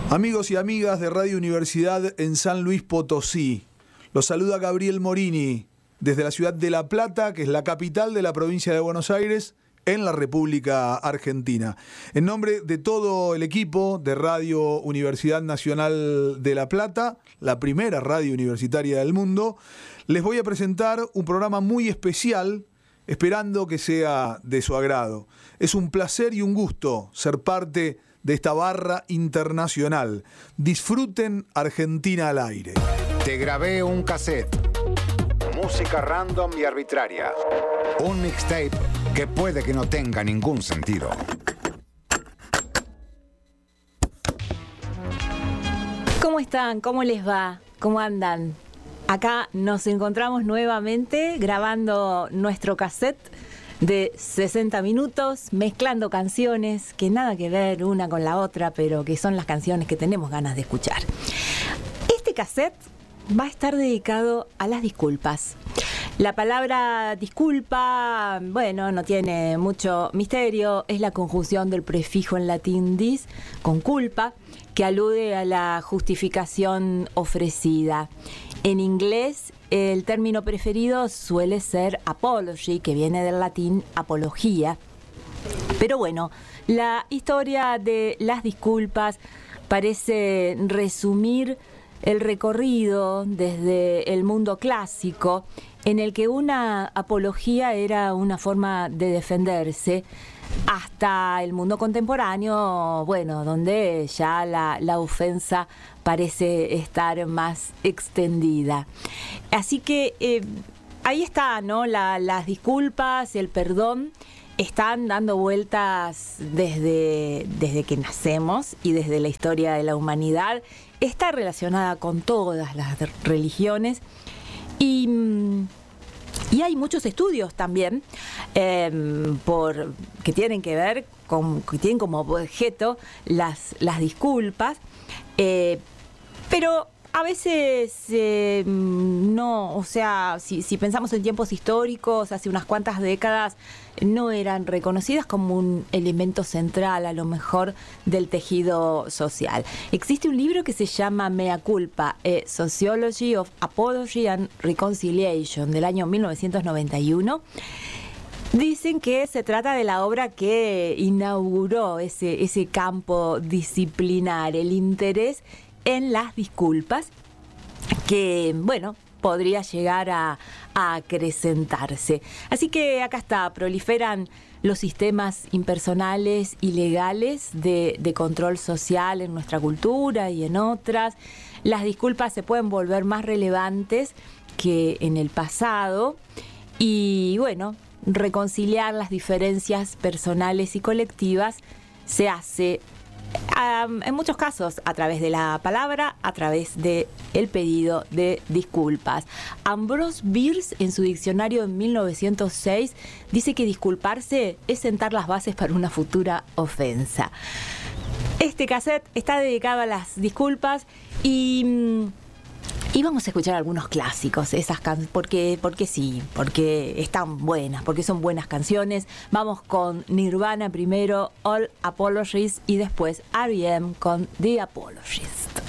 Amigos y amigas de Radio Universidad en San Luis Potosí, los saluda Gabriel Morini desde la ciudad de La Plata, que es la capital de la provincia de Buenos Aires, en la República Argentina. En nombre de todo el equipo de Radio Universidad Nacional de La Plata, la primera radio universitaria del mundo, les voy a presentar un programa muy especial, esperando que sea de su agrado. Es un placer y un gusto ser parte de esta barra internacional. Disfruten Argentina al aire. Te grabé un cassette. Música random y arbitraria. Un mixtape que puede que no tenga ningún sentido. ¿Cómo están? ¿Cómo les va? ¿Cómo andan? Acá nos encontramos nuevamente grabando nuestro cassette de 60 minutos, mezclando canciones que nada que ver una con la otra, pero que son las canciones que tenemos ganas de escuchar. Este cassette va a estar dedicado a las disculpas. La palabra disculpa, bueno, no tiene mucho misterio, es la conjunción del prefijo en latín dis con culpa, que alude a la justificación ofrecida. En inglés, el término preferido suele ser apology, que viene del latín apología. Pero bueno, la historia de las disculpas parece resumir el recorrido desde el mundo clásico, en el que una apología era una forma de defenderse, hasta el mundo contemporáneo, bueno, donde ya la ofensa parece estar más extendida. Así que ahí está, ¿no? Las disculpas, el perdón, están dando vueltas desde que nacemos y desde la historia de la humanidad. Está relacionada con todas las religiones y hay muchos estudios también que tienen que ver que tienen como objeto las disculpas, pero a veces no, o sea, si pensamos en tiempos históricos, hace unas cuantas décadas, no eran reconocidas como un elemento central, a lo mejor, del tejido social. Existe un libro que se llama Mea Culpa, A Sociology of Apology and Reconciliation, del año 1991. Dicen que se trata de la obra que inauguró ese campo disciplinar, el interés en las disculpas, que, bueno, podría llegar a acrecentarse. Así que acá está, proliferan los sistemas impersonales y legales de control social en nuestra cultura y en otras. Las disculpas se pueden volver más relevantes que en el pasado y, bueno, reconciliar las diferencias personales y colectivas se hace en muchos casos a través de la palabra, a través de el pedido de disculpas. Ambrose Bierce, en su diccionario en 1906, dice que disculparse es sentar las bases para una futura ofensa. Este cassette está dedicado a las disculpas y vamos a escuchar algunos clásicos, esas canciones, porque sí, porque están buenas, porque son buenas canciones. Vamos con Nirvana primero, All Apologies, y después R.E.M. con The Apologist.